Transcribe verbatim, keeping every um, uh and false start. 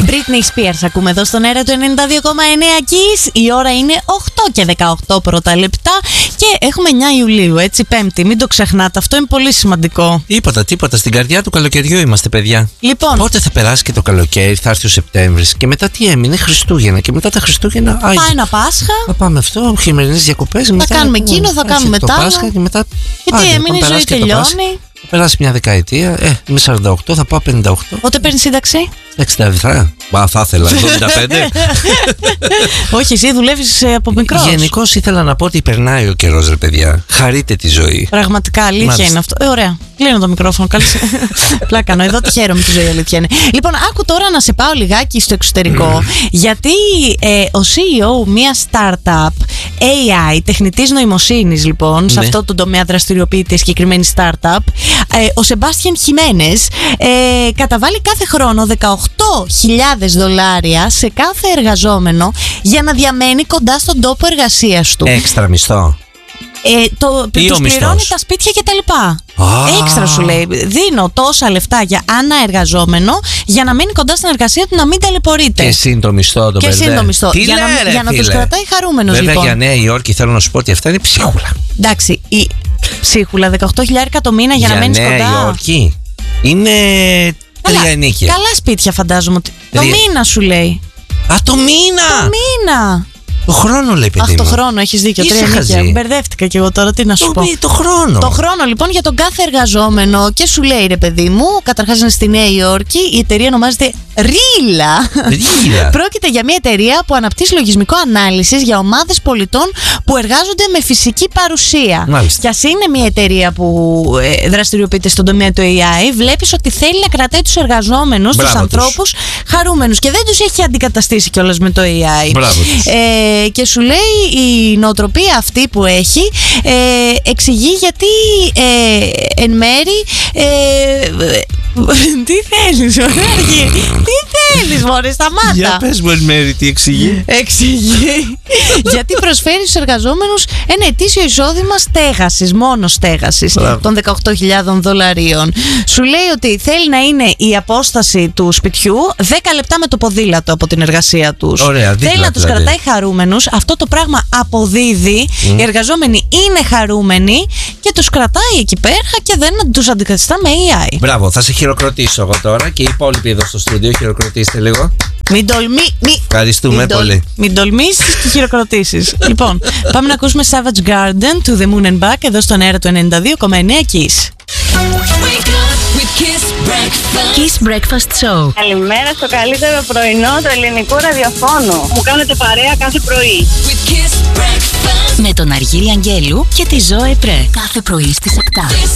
Britney Spears ακούμε εδώ στον αέρα του ενενήντα δύο κόμμα εννέα Kiss. Η ώρα είναι οκτώ και δεκαοκτώ πρώτα λεπτά και έχουμε εννέα Ιουλίου, έτσι, Πέμπτη. Μην το ξεχνάτε, αυτό είναι πολύ σημαντικό. Τίποτα, τίποτα. Στην καρδιά του καλοκαιριού είμαστε, παιδιά. Λοιπόν. Πότε θα περάσει και το καλοκαίρι, θα έρθει ο Σεπτέμβρης και μετά τι έμεινε, Χριστούγεννα. Και μετά τα Χριστούγεννα. Πάει ένα Πάσχα. Θα πάμε αυτό, χειμερινές διακοπές. Θα μετά, κάνουμε εκείνο, θα κάνουμε το τα Πάσχα και μετά. Γιατί έμεινε, η ζωή τελειώνει. Θα περάσει μια δεκαετία. Ε, είμαι σαράντα οκτώ, θα πάω πενήντα οκτώ. Πότε παίρνει σύνταξη? εξήντα επτά. Μπα, θα ήθελα. εβδομήντα πέντε. Όχι, εσύ δουλεύεις από μικρός. Γενικώς ήθελα να πω ότι περνάει ο καιρός, ρε παιδιά. Χαρείτε τη ζωή. Πραγματικά, αλήθεια Μάλιστα. είναι αυτό. Ε, ωραία. Κλείνω το μικρόφωνο. Καλή. Πλάκα, νο. Εδώ τη χαίρομαι τη ζωή, αλήθεια είναι. Λοιπόν, άκου τώρα να σε πάω λιγάκι στο εξωτερικό. γιατί ε, ο σι ι ο μια startup έι άι, τεχνητής νοημοσύνης, λοιπόν, ναι. σε αυτό το τομέα δραστηριοποιείται η συγκεκριμένη startup, ε, ο Σεμπάστιαν Χιμένες, ε, καταβάλει κάθε χρόνο δεκαοκτώ χιλιάδες δολάρια σε κάθε εργαζόμενο για να διαμένει κοντά στον τόπο εργασίας του. Έξτρα μισθό. Ε, το, τους πληρώνει τα σπίτια και τα λοιπά. Ah. Έξτρα σου λέει. Δίνω τόσα λεφτά για ανά εργαζόμενο για να μείνει κοντά στην εργασία του, να μην ταλαιπωρείται. Και συν το μισθό, το Και συν το μισθό. Τι για λέ, να, ρε, για να τους κρατάει χαρούμενος. Βέβαια, λοιπόν. για Νέα Υόρκη θέλω να σου πω ότι αυτά είναι ψίχουλα. Εντάξει, η ψίχουλα δεκαοκτώ χιλιάδες το μήνα για, για να μένεις κοντά. Για Νέα Υόρκη είναι τρία ενίκια. Καλά σπίτια φαντάζομαι ότι. Το μήνα σου λέει. Α, το μήνα! Το μήνα! Το χρόνο λέει, παιδί. Αχ, το χρόνο, έχεις δίκιο. Τρία νίκια. Μπερδεύτηκα κι εγώ τώρα, τι να σου το, πω. Το χρόνο. Το χρόνο, λοιπόν, για τον κάθε εργαζόμενο. Και σου λέει, ρε παιδί μου, καταρχάς είναι στη Νέα Υόρκη, η εταιρεία ονομάζεται Ρίλα. Ρίλα. Πρόκειται για μια εταιρεία που αναπτύσσει λογισμικό ανάλυσης για ομάδες πολιτών που εργάζονται με φυσική παρουσία. Μάλιστα. Και ας είναι μια εταιρεία που ε, δραστηριοποιείται στον τομέα του έι άι, βλέπεις ότι θέλει να κρατάει τους εργαζόμενους, τους ανθρώπους χαρούμενους. Και δεν τους έχει αντικαταστήσει κιόλας με το έι άι. Μπράβο. Ε, και σου λέει η νοοτροπία αυτή που έχει ε, εξηγεί γιατί ε, εν μέρη ε, τι θέλεις μωρέ, τι θέλεις μωρέ, σταμάτα. Για πες μου εν μέρη τι εξηγεί. Εξηγεί γιατί προσφέρει στους εργαζόμενους ένα ετήσιο εισόδημα στέγασης, μόνο στέγασης των δεκαοκτώ χιλιάδες δολαρίων. Σου λέει ότι θέλει να είναι η απόσταση του σπιτιού δέκα λεπτά με το ποδήλατο από την εργασία τους. Ωραία, δίπλα, θέλει να τους δηλαδή. κρατάει χαρούμενους. Αυτό το πράγμα αποδίδει. Mm. Οι εργαζόμενοι είναι χαρούμενοι και τους κρατάει εκεί πέρα και δεν τους αντικαθιστά με έι άι. Μπράβο, θα σε χειροκροτήσω εγώ τώρα και οι υπόλοιποι εδώ στο στούντιο. Χειροκροτήστε λίγο. Μην τολμεί. Μη, Ευχαριστούμε μην πολύ. Τολ, μην τολμήσεις και χειροκροτήσεις. Λοιπόν, πάμε να ακούσουμε Savage Garden to the Moon and Back εδώ στον αέρα του ενενήντα δύο κόμμα εννέα Kiss. Kiss Breakfast Show. Καλημέρα στο καλύτερο πρωινό του ελληνικού ραδιοφώνου. Μου κάνετε παρέα κάθε πρωί. Με τον Αργύρη Αγγέλου και τη Ζωέ Πρέ. Κάθε πρωί στις επτά.